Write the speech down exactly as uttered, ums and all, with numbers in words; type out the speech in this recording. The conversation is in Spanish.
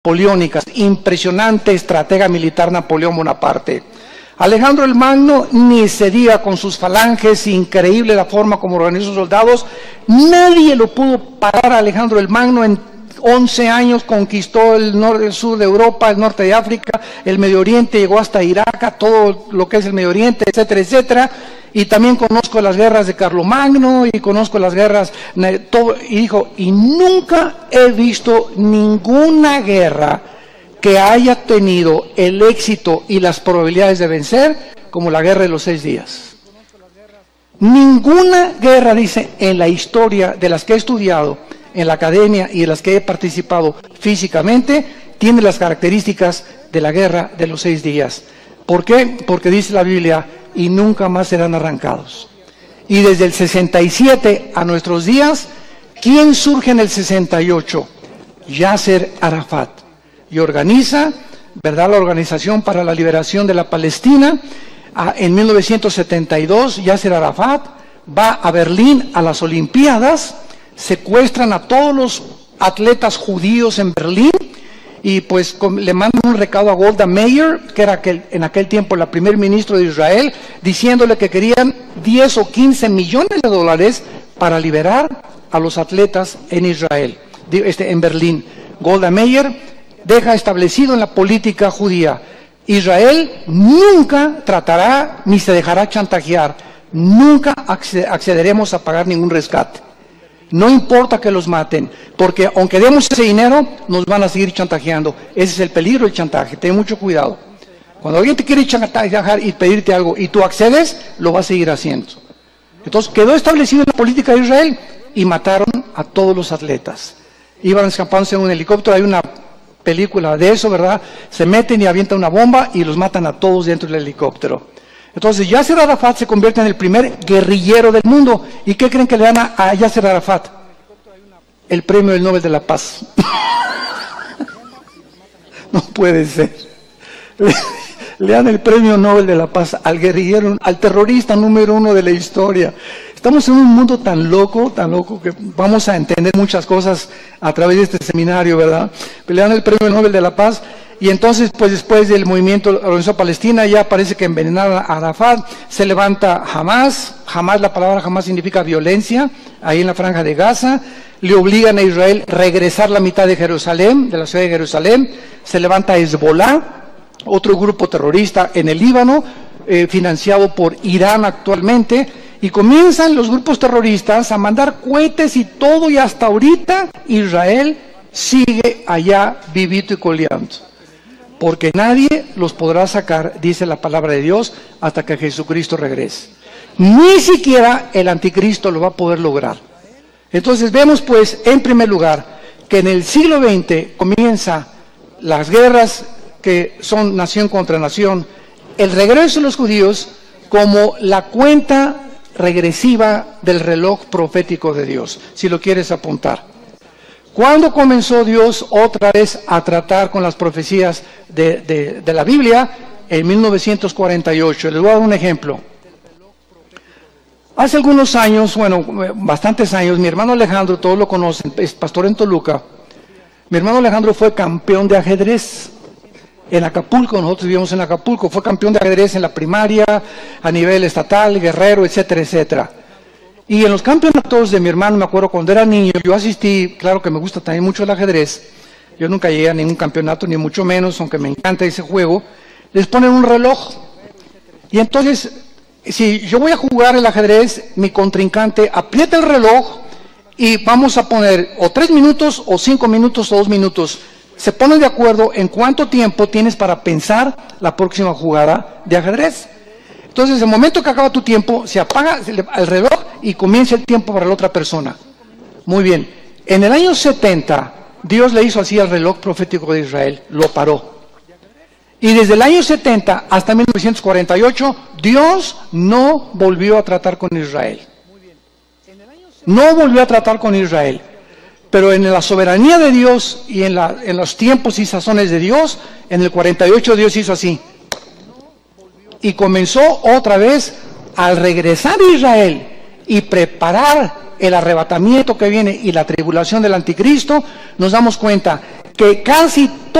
napoleónicas, impresionante estratega militar Napoleón Bonaparte. Alejandro el Magno, ni se diga, con sus falanges, increíble la forma como organizó sus soldados. Nadie lo pudo parar a Alejandro el Magno. En once años conquistó el norte, el sur de Europa, el norte de África, el Medio Oriente, llegó hasta Irak, todo lo que es el Medio Oriente, etcétera, etcétera. Y también conozco las guerras de Carlomagno y conozco las guerras, todo, y dijo, y nunca he visto ninguna guerra que haya tenido el éxito y las probabilidades de vencer como la guerra de los seis días. Ninguna guerra, dice, en la historia de las que he estudiado en la academia y de las que he participado físicamente, tiene las características de la guerra de los seis días. ¿Por qué? Porque dice la Biblia, y nunca más serán arrancados. Y desde el sesenta y siete a nuestros días, ¿quién surge en el sesenta y ocho? Yasser Arafat. Y organiza, ¿verdad?, la Organización para la Liberación de la Palestina. En mil novecientos setenta y dos, Yasser Arafat va a Berlín a las Olimpiadas, secuestran a todos los atletas judíos en Berlín, y pues le mandan un recado a Golda Meir, que era aquel, en aquel tiempo la primer ministro de Israel, diciéndole que querían diez o quince millones de dólares para liberar a los atletas en Israel, este, en Berlín. Golda Meir deja establecido en la política judía, Israel nunca tratará ni se dejará chantajear, nunca accederemos a pagar ningún rescate. No importa que los maten, porque aunque demos ese dinero, nos van a seguir chantajeando. Ese es el peligro del chantaje, ten mucho cuidado. Cuando alguien te quiere chantajear y pedirte algo y tú accedes, lo va a seguir haciendo. Entonces quedó establecido en la política de Israel y mataron a todos los atletas. Iban escapándose en un helicóptero, hay una película de eso, ¿verdad? Se meten y avientan una bomba y los matan a todos dentro del helicóptero. Entonces Yasser Arafat se convierte en el primer guerrillero del mundo. ¿Y qué creen que le dan a, a Yasser Arafat? El premio del Nobel de la Paz. No puede ser. Le, le dan el premio Nobel de la Paz al guerrillero, al terrorista número uno de la historia. Estamos en un mundo tan loco, tan loco, que vamos a entender muchas cosas a través de este seminario, ¿verdad? Le dan el premio Nobel de la Paz. Y entonces, pues después del movimiento organizado Palestina, ya parece que envenenaron a Arafat, se levanta Hamas. Hamas, la palabra Hamas significa violencia, ahí en la franja de Gaza. Le obligan a Israel a regresar la mitad de Jerusalén, de la ciudad de Jerusalén. Se levanta Hezbollah, otro grupo terrorista en el Líbano, eh, financiado por Irán actualmente. Y comienzan los grupos terroristas a mandar cohetes y todo, y hasta ahorita Israel sigue allá vivito y coleando. Porque nadie los podrá sacar, dice la palabra de Dios, hasta que Jesucristo regrese. Ni siquiera el anticristo lo va a poder lograr. Entonces vemos pues, en primer lugar, que en el siglo veinte comienza las guerras que son nación contra nación, el regreso de los judíos como la cuenta regresiva del reloj profético de Dios, si lo quieres apuntar. ¿Cuándo comenzó Dios otra vez a tratar con las profecías de, de, de la Biblia? En mil novecientos cuarenta y ocho. Les voy a dar un ejemplo. Hace algunos años, bueno, bastantes años, mi hermano Alejandro, todos lo conocen, es pastor en Toluca. Mi hermano Alejandro fue campeón de ajedrez en Acapulco. Nosotros vivíamos en Acapulco. Fue campeón de ajedrez en la primaria, a nivel estatal, guerrero, etcétera, etcétera. Y en los campeonatos de mi hermano, me acuerdo cuando era niño, yo asistí, claro que me gusta también mucho el ajedrez. Yo nunca llegué a ningún campeonato, ni mucho menos, aunque me encanta ese juego. Les ponen un reloj. Y entonces, si yo voy a jugar el ajedrez, mi contrincante aprieta el reloj y vamos a poner o tres minutos, o cinco minutos, o dos minutos. Se ponen de acuerdo en cuánto tiempo tienes para pensar la próxima jugada de ajedrez. Entonces, en el momento que acaba tu tiempo, se apaga el reloj y comienza el tiempo para la otra persona. Muy bien. En el año setenta, Dios le hizo así al reloj profético de Israel, lo paró. Y desde el año setenta hasta mil novecientos cuarenta y ocho, Dios no volvió a tratar con Israel. No volvió a tratar con Israel. Pero en la soberanía de Dios y en, la, en los tiempos y sazones de Dios, en el cuarenta y ocho Dios hizo así. Y comenzó otra vez al regresar a Israel y preparar el arrebatamiento que viene y la tribulación del anticristo. Nos damos cuenta que casi